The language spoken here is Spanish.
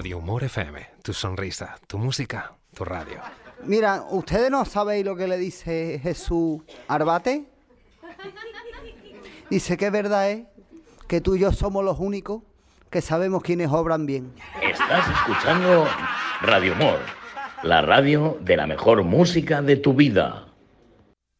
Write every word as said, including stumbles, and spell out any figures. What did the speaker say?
Radio Humor F M, tu sonrisa, tu música, tu radio. Mira, ¿ustedes no sabéis lo que le dice Jesús a Arbate? Dice que es verdad, ¿eh? Que tú y yo somos los únicos que sabemos quiénes obran bien. Estás escuchando Radio Humor, la radio de la mejor música de tu vida.